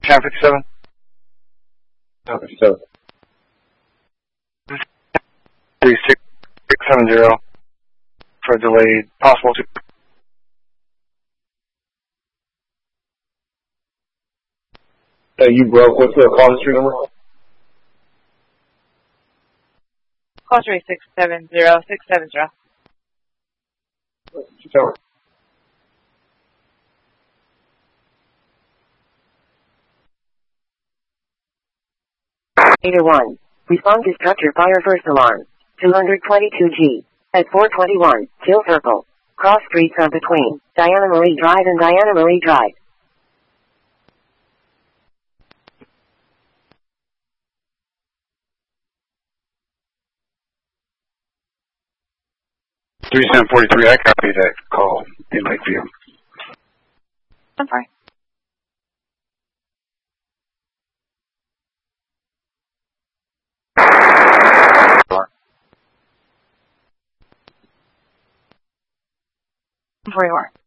Channel 57? Channel 57. 3670 for delayed, possible to... You broke. What's the call history number? Call history 670670. Tower. Ada 1. Respond to structure fire first alarm. 222G. At 421, Kill Circle. Cross streets are between Diana Marie Drive and Diana Marie Drive. I copy that call in Lakeview. I'm sorry. Where you are.